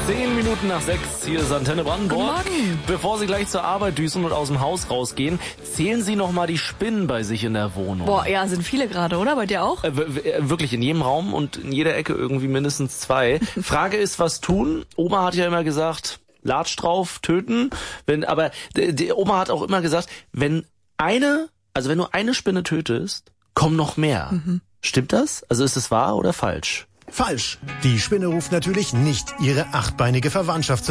6:10, hier ist Antenne Brandenburg. Guten Morgen. Bevor Sie gleich zur Arbeit düsen und aus dem Haus rausgehen, zählen Sie noch mal die Spinnen bei sich in der Wohnung. Boah, ja, sind viele gerade, oder? Bei dir auch? Wirklich in jedem Raum und in jeder Ecke irgendwie mindestens 2. Frage ist, was tun? Oma hat ja immer gesagt, Latsch drauf, töten. Aber die Oma hat auch immer gesagt, wenn du eine Spinne tötest, kommen noch mehr. Stimmt das? Also ist es wahr oder falsch? Falsch. Die Spinne ruft natürlich nicht ihre achtbeinige Verwandtschaft